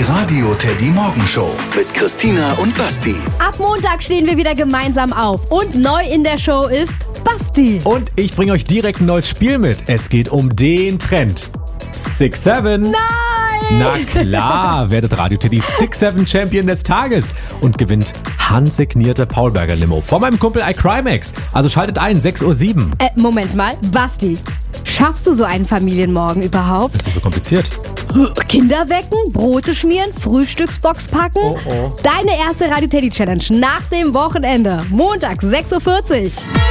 Die Radio Teddy Morgenshow mit Christina und Basti. Ab Montag stehen wir wieder gemeinsam auf und neu in der Show ist Basti. Und ich bringe euch direkt ein neues Spiel mit. Es geht um den Trend. 6-7. Nein! Na klar, werdet Radio Teddy 6-7 Champion des Tages und gewinnt handsignierte Paulberger Limo von meinem Kumpel iCrimex. Also schaltet ein, 6:07 Uhr. Moment mal, Basti, schaffst du so einen Familienmorgen überhaupt? Ist das so kompliziert? Kinder wecken, Brote schmieren, Frühstücksbox packen? Oh. Deine erste Radio Teddy Challenge nach dem Wochenende. Montag, 6:40 Uhr.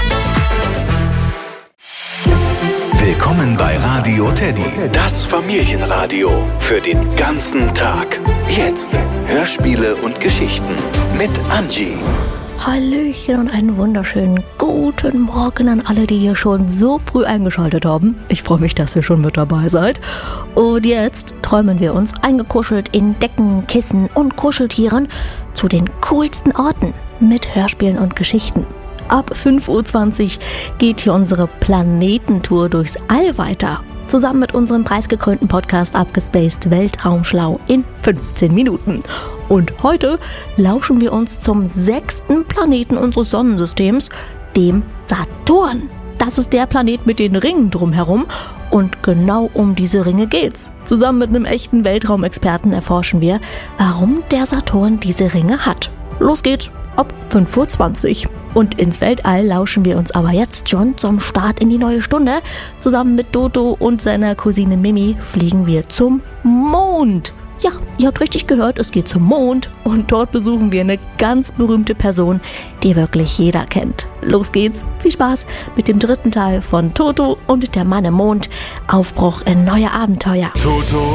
Willkommen bei Radio Teddy, das Familienradio für den ganzen Tag. Jetzt Hörspiele und Geschichten mit Angie. Hallöchen und einen wunderschönen guten Morgen an alle, die hier schon so früh eingeschaltet haben. Ich freue mich, dass ihr schon mit dabei seid. Und jetzt träumen wir uns eingekuschelt in Decken, Kissen und Kuscheltieren zu den coolsten Orten mit Hörspielen und Geschichten. Ab 5:20 Uhr geht hier unsere Planetentour durchs All weiter. Zusammen mit unserem preisgekrönten Podcast Abgespaced Weltraumschlau in 15 Minuten. Und heute lauschen wir uns zum 6. Planeten unseres Sonnensystems, dem Saturn. Das ist der Planet mit den Ringen drumherum und genau um diese Ringe geht's. Zusammen mit einem echten Weltraumexperten erforschen wir, warum der Saturn diese Ringe hat. Los geht's ab 5:20 Uhr. Und ins Weltall lauschen wir uns aber jetzt schon zum Start in die neue Stunde. Zusammen mit Dodo und seiner Cousine Mimi fliegen wir zum Mond. Ja, ihr habt richtig gehört, es geht zum Mond und dort besuchen wir eine ganz berühmte Person, die wirklich jeder kennt. Los geht's, viel Spaß mit dem 3. Teil von Toto und der Mann im Mond. Aufbruch in neue Abenteuer. Toto